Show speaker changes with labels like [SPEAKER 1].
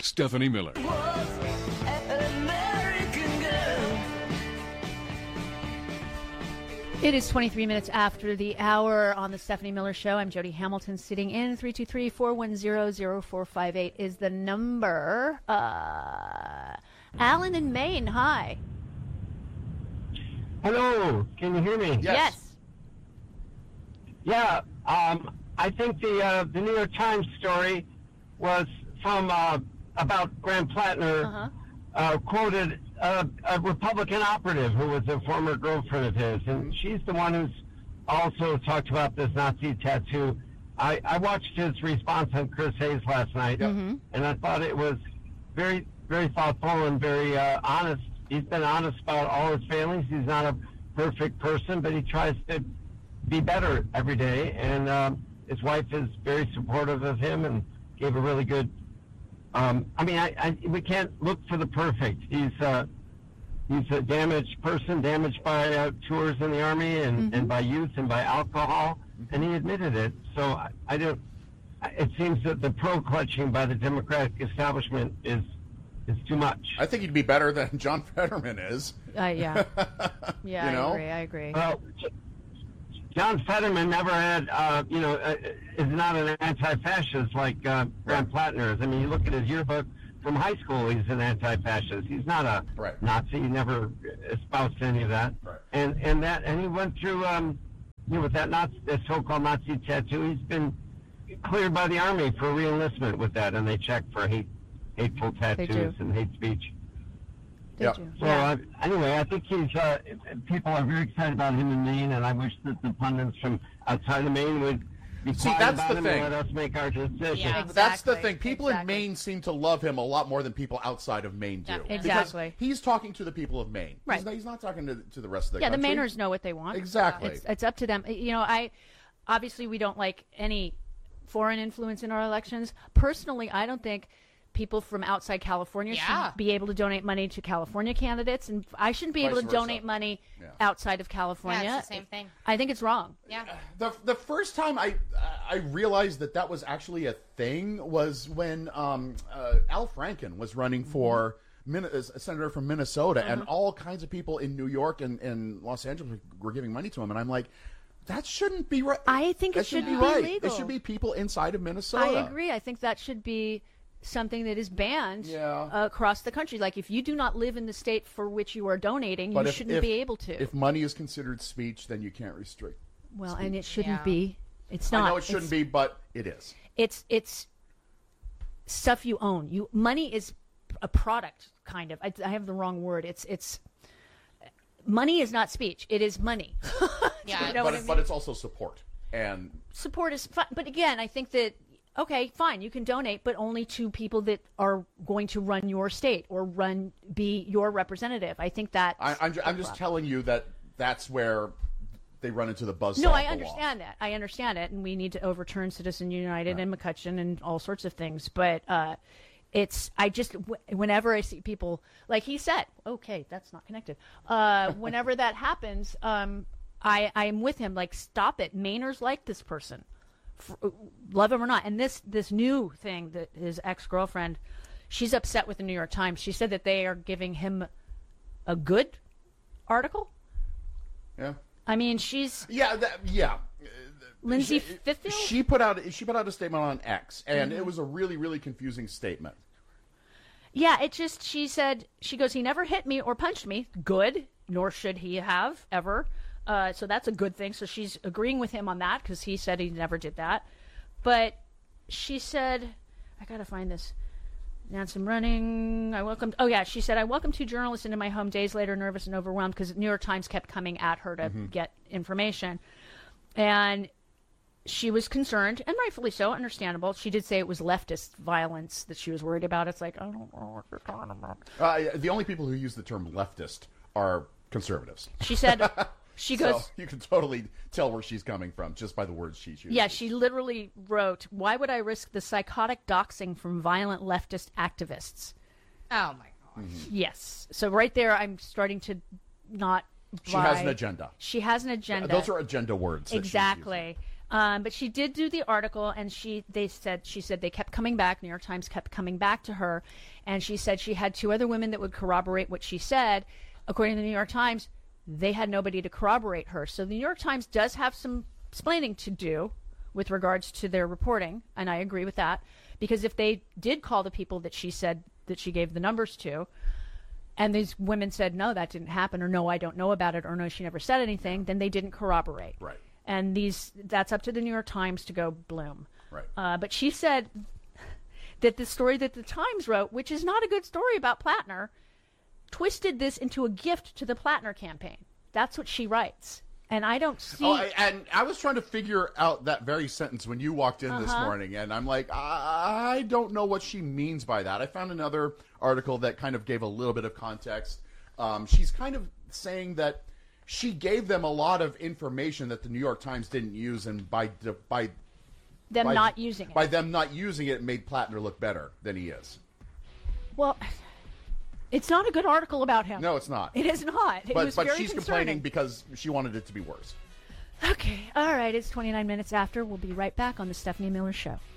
[SPEAKER 1] Stephanie Miller.
[SPEAKER 2] It is 23 minutes after the hour on the Stephanie Miller Show. I'm Jody Hamilton sitting in. 323-410-0458 is the number. Alan in Maine, hi.
[SPEAKER 3] Hello, can you hear me?
[SPEAKER 2] Yes.
[SPEAKER 3] Yeah, I think the New York Times story was from about Graham Plattner, quoted a Republican operative who was a former girlfriend of his, and she's the one who's also talked about this Nazi tattoo. I watched his response on Chris Hayes last night, and I thought it was very, very thoughtful and very honest. He's been honest about all his failings. He's not a perfect person, but he tries to be better every day, and his wife is very supportive of him and gave a really good we can't look for the perfect. He's a damaged person, damaged by tours in the Army and by youth and by alcohol, and he admitted it. So it seems that the pro-clutching by the Democratic establishment is too much.
[SPEAKER 4] I think he'd be better than John Fetterman is.
[SPEAKER 2] Yeah.
[SPEAKER 4] You know?
[SPEAKER 2] I agree.
[SPEAKER 3] Well, John Fetterman never had, is not an anti-fascist like Graham Plattner is. I mean, you look at his yearbook from high school, he's an anti-fascist. He's not a Nazi. He never espoused any of that.
[SPEAKER 4] Right.
[SPEAKER 3] And he went through, with that so-called Nazi tattoo, he's been cleared by the Army for re-enlistment with that, and they check for hateful tattoos and hate speech. Anyway, I think people are very excited about him in Maine, and I wish that the pundits from outside of Maine would be quiet about him and let us make our decision.
[SPEAKER 2] Yeah, exactly.
[SPEAKER 4] That's the thing. People in Maine seem to love him a lot more than people outside of Maine do.
[SPEAKER 2] Yeah, exactly.
[SPEAKER 4] Because he's talking to the people of Maine.
[SPEAKER 2] Right.
[SPEAKER 4] He's not talking to the rest of the
[SPEAKER 2] country.
[SPEAKER 4] country.
[SPEAKER 2] The Mainers know what they want.
[SPEAKER 4] Exactly.
[SPEAKER 2] It's up to them. Obviously we don't like any foreign influence in our elections. Personally, I don't think people from outside California should be able to donate money to California candidates, and I shouldn't be able to donate money outside of California.
[SPEAKER 5] Yeah, it's the same thing.
[SPEAKER 2] I think it's wrong.
[SPEAKER 5] Yeah.
[SPEAKER 4] The first time I realized that was actually a thing was when Al Franken was running for a senator from Minnesota, and all kinds of people in New York and Los Angeles were giving money to him, and I'm like, that shouldn't be right.
[SPEAKER 2] I think it should be
[SPEAKER 4] right.
[SPEAKER 2] legal.
[SPEAKER 4] It should be people inside of Minnesota.
[SPEAKER 2] I agree. I think that should be something that is banned across the country. Like, if you do not live in the state for which you are donating, you shouldn't be able to.
[SPEAKER 4] If money is considered speech, then you can't restrict speech.
[SPEAKER 2] And it shouldn't be. It's not.
[SPEAKER 4] I know it shouldn't be, but it is.
[SPEAKER 2] It's stuff you own. Money is a product, kind of. I have the wrong word. It's money is not speech. It is money.
[SPEAKER 5] Yeah,
[SPEAKER 2] you know
[SPEAKER 4] but it's also support. And
[SPEAKER 2] support is fun. But again, I think that, okay, fine, you can donate, but only to people that are going to run your state or be your representative. I think that
[SPEAKER 4] I'm just telling you that's where they run into the buzzsaw.
[SPEAKER 2] No, I understand that. I understand it, and we need to overturn Citizen United and McCutcheon and all sorts of things. But whenever I see people, like he said, okay, that's not connected. Whenever that happens, I'm with him. Like, stop it. Mainers like this person. Love him or not. And this new thing that his ex-girlfriend, she's upset with the New York Times. She said that they are giving him a good article.
[SPEAKER 4] Yeah.
[SPEAKER 2] I mean, she's Lindsay Fitfield.
[SPEAKER 4] She put out a statement on X, and it was a really, really confusing statement.
[SPEAKER 2] Yeah, she goes, he never hit me or punched me. Good, nor should he have ever. So that's a good thing. So she's agreeing with him on that because he said he never did that. But she said, I got to find this. Nancy, I'm running. She said, I welcomed 2 journalists into my home days later, nervous and overwhelmed because the New York Times kept coming at her to get information. And she was concerned, and rightfully so, understandable. She did say it was leftist violence that she was worried about. It's like, I don't know what you're talking about.
[SPEAKER 4] The only people who use the term leftist are conservatives.
[SPEAKER 2] She said... She goes.
[SPEAKER 4] So you can totally tell where she's coming from just by the words she's using.
[SPEAKER 2] Yeah, she literally wrote, "Why would I risk the psychotic doxing from violent leftist activists?"
[SPEAKER 5] Oh my gosh.
[SPEAKER 2] Yes. So right there, I'm starting to not.
[SPEAKER 4] She has an agenda.
[SPEAKER 2] She has an agenda.
[SPEAKER 4] Those are agenda words.
[SPEAKER 2] Exactly. But she did do the article, and she said they kept coming back. New York Times kept coming back to her, and she said she had 2 other women that would corroborate what she said. According to the New York Times, they had nobody to corroborate her. So the New York Times does have some explaining to do with regards to their reporting, and I agree with that, because if they did call the people that she said that she gave the numbers to, and these women said, no, that didn't happen, or no, I don't know about it, or no, she never said anything, then they didn't corroborate.
[SPEAKER 4] Right.
[SPEAKER 2] And that's up to the New York Times to go bloom.
[SPEAKER 4] Right.
[SPEAKER 2] But she said that the story that the Times wrote, which is not a good story about Plattner, twisted this into a gift to the Plattner campaign. That's what she writes. And I don't see...
[SPEAKER 4] and I was trying to figure out that very sentence when you walked in this morning, and I'm like, I don't know what she means by that. I found another article that kind of gave a little bit of context. She's kind of saying that she gave them a lot of information that the New York Times didn't use, and by them
[SPEAKER 2] not using
[SPEAKER 4] it, it made Plattner look better than he is.
[SPEAKER 2] Well... It's not a good article about him.
[SPEAKER 4] No, it's not.
[SPEAKER 2] It is not.
[SPEAKER 4] But she's complaining because she wanted it to be worse.
[SPEAKER 2] Okay. All right. It's 29 minutes after. We'll be right back on the Stephanie Miller Show.